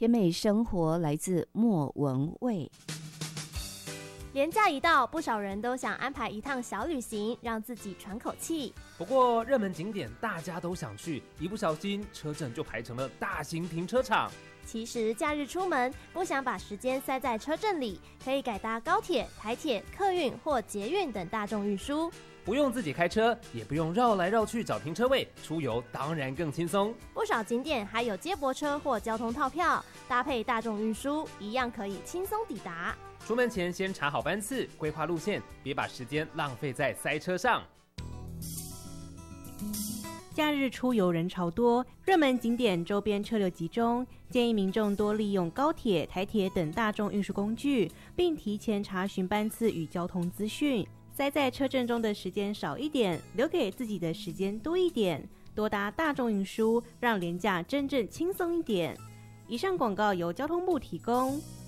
甜美生活来自莫文蔚。 连假一到，不少人都想安排一趟小旅行，让自己喘口气。 不过热门景点大家都想去，一不小心车阵就排成了大型停车场。 其实假日出门不想把时间塞在车阵里，可以改搭高铁、台铁、客运或捷运等大众运输， 不用自己开车，也不用绕来绕去找停车位，出游当然更轻松。 不少景点还有接驳车或交通套票，搭配大众运输，一样可以轻松抵达。 出门前先查好班次，规划路线，别把时间浪费在塞车上。 假日出游人潮多，热门景点周边车流集中，建议民众多利用高铁、台铁等大众运输工具，并提前查询班次与交通资讯。塞在车阵中的时间少一点，留给自己的时间多一点，多搭大众运输，让连假真正轻松一点。以上广告由交通部提供。